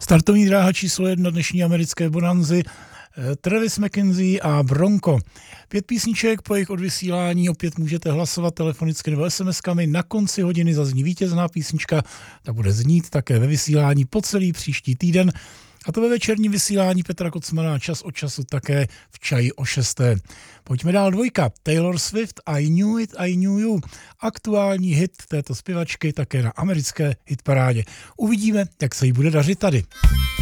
Startovní dráha číslo 1 dnešní americké bonanzy Travis McKenzie a Bronco. 5 písniček, po jejich odvysílání opět můžete hlasovat telefonicky nebo SMS-kami. Na konci hodiny zazní vítězná písnička, ta bude znít také ve vysílání po celý příští týden. A to ve večerním vysílání Petra Kocmana čas od času také v čaji o 6. Pojďme dál, 2. Taylor Swift, I Knew It, I Knew You. Aktuální hit této zpěvačky také na americké hitparádě. Uvidíme, jak se jí bude dařit tady.